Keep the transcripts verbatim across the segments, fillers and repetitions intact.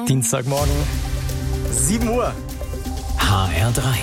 Dienstagmorgen, sieben Uhr. H R drei.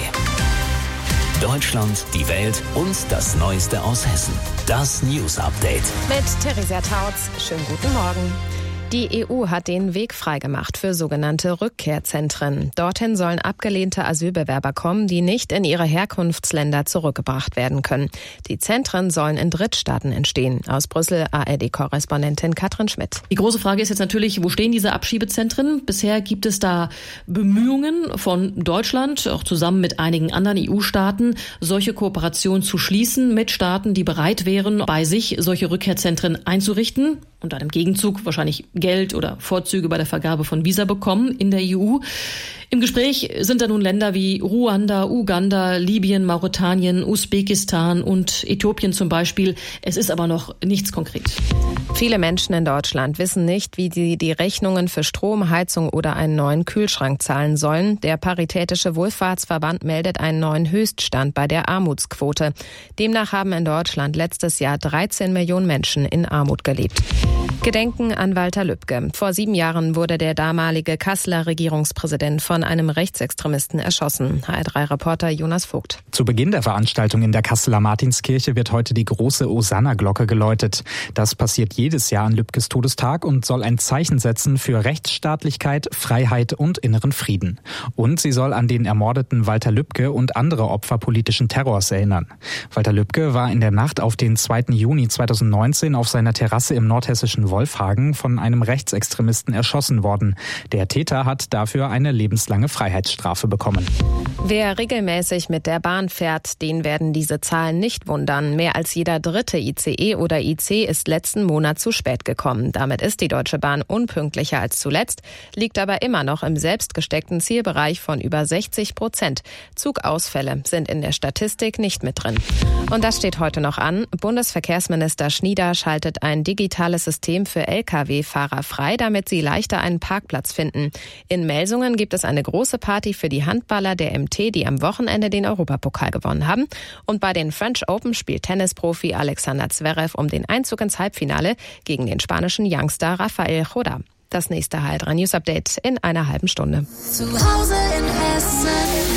Deutschland, die Welt und das Neueste aus Hessen. Das News Update. Mit Theresia Tautz. Schönen guten Morgen. Die E U hat den Weg freigemacht für sogenannte Rückkehrzentren. Dorthin sollen abgelehnte Asylbewerber kommen, die nicht in ihre Herkunftsländer zurückgebracht werden können. Die Zentren sollen in Drittstaaten entstehen. Aus Brüssel A R D-Korrespondentin Katrin Schmidt. Die große Frage ist jetzt natürlich, wo stehen diese Abschiebezentren? Bisher gibt es da Bemühungen von Deutschland, auch zusammen mit einigen anderen E U-Staaten, solche Kooperationen zu schließen mit Staaten, die bereit wären, bei sich solche Rückkehrzentren einzurichten und dann im Gegenzug wahrscheinlich Geld oder Vorzüge bei der Vergabe von Visa bekommen in der E U. Im Gespräch sind da nun Länder wie Ruanda, Uganda, Libyen, Mauretanien, Usbekistan und Äthiopien zum Beispiel. Es ist aber noch nichts konkret. Viele Menschen in Deutschland wissen nicht, wie sie die Rechnungen für Strom, Heizung oder einen neuen Kühlschrank zahlen sollen. Der Paritätische Wohlfahrtsverband meldet einen neuen Höchststand bei der Armutsquote. Demnach haben in Deutschland letztes Jahr dreizehn Millionen Menschen in Armut gelebt. Gedenken an Walter Lübcke. Vor sieben Jahren wurde der damalige Kasseler Regierungspräsident von einem Rechtsextremisten erschossen. H R drei-Reporter Jonas Vogt. Zu Beginn der Veranstaltung in der Kasseler Martinskirche wird heute die große Osanna-Glocke geläutet. Das passiert jedes Jahr an Lübkes Todestag und soll ein Zeichen setzen für Rechtsstaatlichkeit, Freiheit und inneren Frieden. Und sie soll an den ermordeten Walter Lübcke und andere Opfer politischen Terrors erinnern. Walter Lübcke war in der Nacht auf den zweiten Juni zweitausendneunzehn auf seiner Terrasse im nordhessischen Wolfhagen von einem Rechtsextremisten erschossen worden. Der Täter hat dafür eine lebenslange Freiheitsstrafe bekommen. Wer regelmäßig mit der Bahn fährt, den werden diese Zahlen nicht wundern. Mehr als jeder dritte I C E oder I C ist letzten Monat zu spät gekommen. Damit ist die Deutsche Bahn unpünktlicher als zuletzt, liegt aber immer noch im selbstgesteckten Zielbereich von über sechzig Prozent. Zugausfälle sind in der Statistik nicht mit drin. Und das steht heute noch an. Bundesverkehrsminister Schnieder schaltet ein digitales System für L K W-Fahrer frei, damit sie leichter einen Parkplatz finden. In Melsungen gibt es eine große Party für die Handballer der M T, die am Wochenende den Europapokal gewonnen haben. Und bei den French Open spielt Tennisprofi Alexander Zverev um den Einzug ins Halbfinale gegen den spanischen Youngster Rafael Jodá. Das nächste H R drei News Update in einer halben Stunde. Zu Hause in Hessen.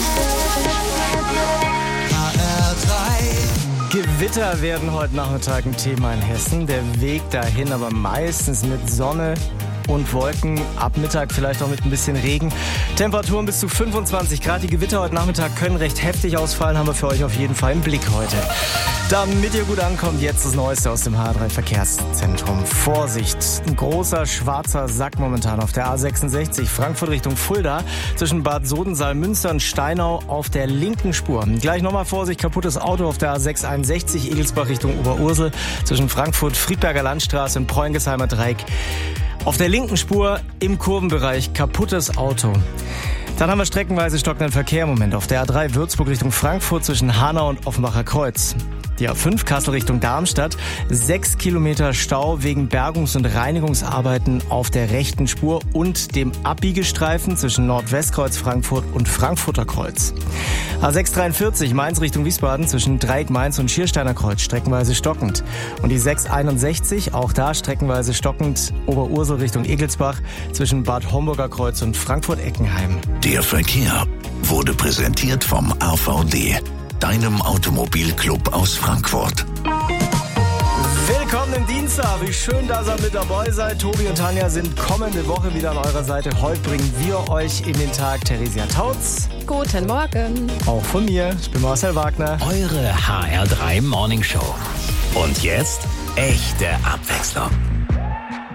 H R drei. Gewitter werden heute Nachmittag ein Thema in Hessen. Der Weg dahin aber meistens mit Sonne und Wolken, ab Mittag vielleicht auch mit ein bisschen Regen. Temperaturen bis zu fünfundzwanzig Grad. Die Gewitter heute Nachmittag können recht heftig ausfallen, haben wir für euch auf jeden Fall im Blick heute. Damit ihr gut ankommt, jetzt das Neueste aus dem H R drei Verkehrszentrum. Vorsicht, ein großer schwarzer Sack momentan auf der A sechsundsechzig, Frankfurt Richtung Fulda, zwischen Bad Sodensaal, Münster und Steinau auf der linken Spur. Gleich nochmal Vorsicht, kaputtes Auto auf der A sechshunderteinundsechzig, Egelsbach Richtung Oberursel, zwischen Frankfurt, Friedberger Landstraße und Preungesheimer Dreieck. Auf der linken Spur im Kurvenbereich kaputtes Auto. Dann haben wir streckenweise stockenden Verkehr im Moment auf der A drei Würzburg Richtung Frankfurt zwischen Hanau und Offenbacher Kreuz. Die A fünf Kassel Richtung Darmstadt, sechs Kilometer Stau wegen Bergungs- und Reinigungsarbeiten auf der rechten Spur und dem Abbiegestreifen zwischen Nordwestkreuz Frankfurt und Frankfurter Kreuz. A sechs dreiundvierzig Mainz Richtung Wiesbaden zwischen Dreieck Mainz und Schiersteiner Kreuz, streckenweise stockend. Und die sechs einundsechzig, auch da streckenweise stockend, Oberursel Richtung Egelsbach zwischen Bad Homburger Kreuz und Frankfurt-Eckenheim. Der Verkehr wurde präsentiert vom A V D, deinem Automobilclub aus Frankfurt. Willkommen im Dienstag. Wie schön, dass ihr mit dabei seid. Tobi und Tanja sind kommende Woche wieder an eurer Seite. Heute bringen wir euch in den Tag Theresia Tautz. Guten Morgen. Auch von mir. Ich bin Marcel Wagner. Eure H R drei Morning Show. Und jetzt echte Abwechslung.